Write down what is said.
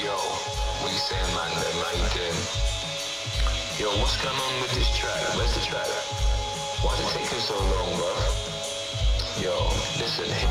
Yo, what you saying, man? Then, how you doing? Yo, what's going on with this track? Where's the track? Why's it taking so long, bro? Yo, listen,